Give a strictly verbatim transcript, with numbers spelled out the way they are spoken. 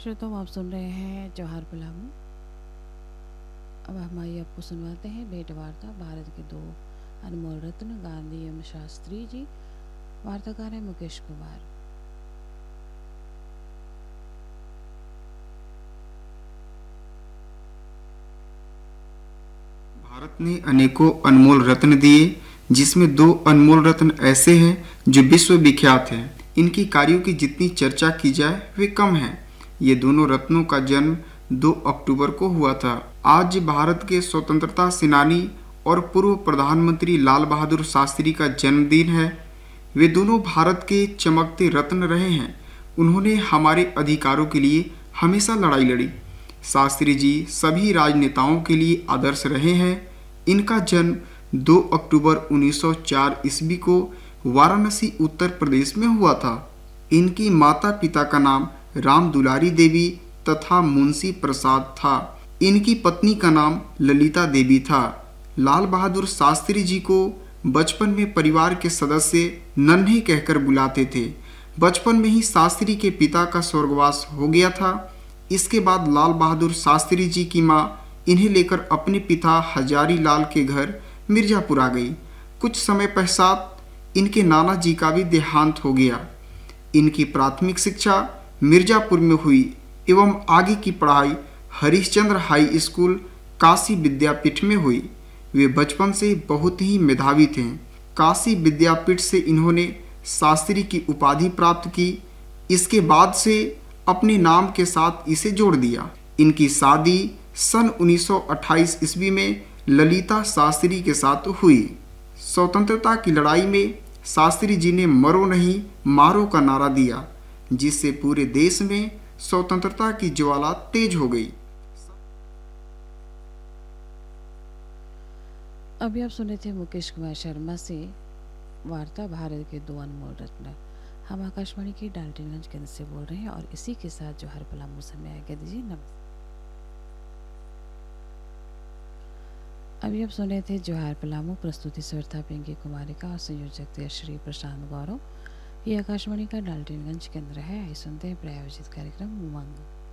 श्रोताओं, आप सुन रहे हैं जौहर पलामू। अब हम आइए आपको सुनवाते हैं भेंट वार्ता भारत के दो अनमोल रत्न गांधी एवं शास्त्री जी। वार्ताकार है मुकेश कुमार। भारत ने अनेकों अनमोल रत्न दिए, जिसमें दो अनमोल रत्न ऐसे हैं जो विश्व विख्यात हैं। इनकी कार्यों की जितनी चर्चा की जाए वे कम है। ये दोनों रत्नों का जन्म दो अक्टूबर को हुआ था। आज भारत के स्वतंत्रता सेनानी और पूर्व प्रधानमंत्री लाल बहादुर शास्त्री का जन्मदिन है। वे दोनों भारत के चमकते रत्न रहे हैं। उन्होंने हमारे अधिकारों के लिए हमेशा लड़ाई लड़ी। शास्त्री जी सभी राजनेताओं के लिए आदर्श रहे हैं। इनका जन्म दो अक्टूबर उन्नीस सौ चार ईस्वी को वाराणसी उत्तर प्रदेश में हुआ था। इनकी माता पिता का नाम राम दुलारी देवी तथा मुंशी प्रसाद था। इनकी पत्नी का नाम ललिता देवी था। लाल बहादुर शास्त्री जी को बचपन में परिवार के सदस्य नन्हे कहकर बुलाते थे। बचपन में ही शास्त्री के पिता का स्वर्गवास हो गया था। इसके बाद लाल बहादुर शास्त्री जी की मां इन्हें लेकर अपने पिता हजारी लाल के घर मिर्जापुर आ गई। कुछ समय पश्चात इनके नाना जी का भी देहांत हो गया। इनकी प्राथमिक शिक्षा मिर्जापुर में हुई एवं आगे की पढ़ाई हरिश्चंद्र हाई स्कूल काशी विद्यापीठ में हुई। वे बचपन से बहुत ही मेधावी थे। काशी विद्यापीठ से इन्होंने शास्त्री की उपाधि प्राप्त की। इसके बाद से अपने नाम के साथ इसे जोड़ दिया। इनकी शादी सन उन्नीस सौ अट्ठाईस ईस्वी में ललिता शास्त्री के साथ हुई। स्वतंत्रता की लड़ाई में शास्त्री जी ने मरो नहीं मारो का नारा दिया, जिससे पूरे देश में स्वतंत्रता की ज्वाला तेज हो गई। अभी आप सुने थे मुकेश कुमार शर्मा से वार्ता भारत के दो अनमोल रत्न। हम आकाशवाणी के डाल्टनगंज केंद्र से बोल रहे हैं और इसी के साथ जौहर पलामू समय आज्ञा दीजिए। नमस्ते। अभी आप सुने थे जौहर पलामू। प्रस्तुति सविता पिंकी कुमारी का और संयोजक थे श्री प्रशांत गौरव। ये आकाशवाणी का डाल्टनगंज केंद्र है। आइए सुनते हैं प्रायोजित कार्यक्रम उमंग।